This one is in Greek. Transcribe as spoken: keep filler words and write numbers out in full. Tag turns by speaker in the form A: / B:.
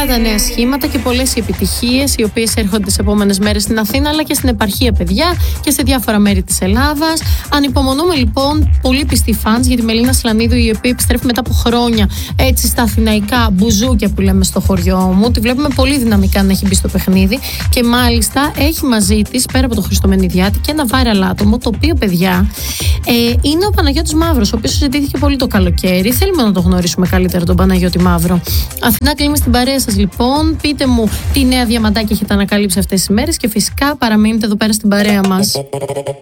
A: τα νέα σχήματα και πολλές οι επιτυχίες οι οποίες έρχονται τις επόμενες μέρες στην Αθήνα αλλά και στην επαρχία, παιδιά, και σε διάφορα μέρη της Ελλάδας. Ανυπομονούμε λοιπόν, πολύ πιστοί φανς για τη Μελίνα Σλανίδου, η οποία επιστρέφει μετά από χρόνια έτσι στα αθηναϊκά μπουζούκια που λέμε στο χωριό μου. Τη βλέπουμε πολύ δυναμικά να έχει μπει στο παιχνίδι και μάλιστα έχει μαζί της, πέρα από το Χριστομενιδιάτη, και ένα viral άτομο, το οποίο, παιδιά, ε, είναι ο Παναγιώτης Μαύρος, ο οποίος συζητήθηκε πολύ το καλοκαίρι. Θέλουμε να το γνωρίσουμε καλύτερα τον Παναγιώτη Μαύρο. Αθηνά, κλείνουμε στην παρέα σας λοιπόν. Πείτε μου τι νέα διαμαντάκια έχετε ανακαλύψει αυτές τις μέρες και φυσικά παραμείνετε εδώ πέρα στην παρέα μας.